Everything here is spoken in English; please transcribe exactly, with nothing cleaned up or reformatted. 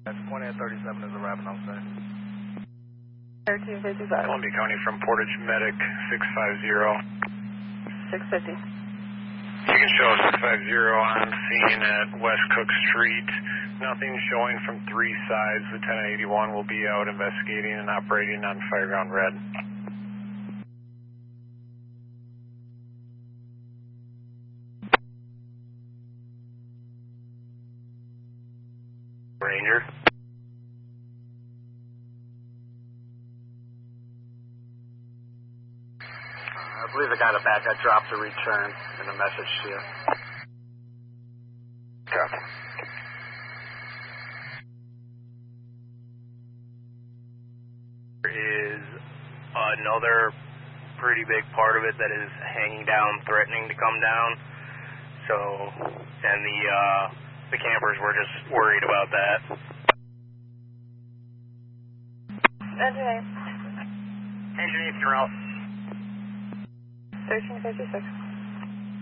twenty thirty-seven is arriving on site. thirteen fifty-five. Columbia County from Portage Medic six five zero. six fifty. You can show six five zero on scene at West Cook Street. Nothing showing from three sides. Lieutenant eighty-one will be out investigating and operating on Fireground Red. Ranger. I believe the guy in the back had dropped a return in the message to you. Copy. There is another pretty big part of it that is hanging down, threatening to come down. So, and the uh, the campers were just worried about that. Engine eight. Engine eight, you're out. thirteen fifty-six.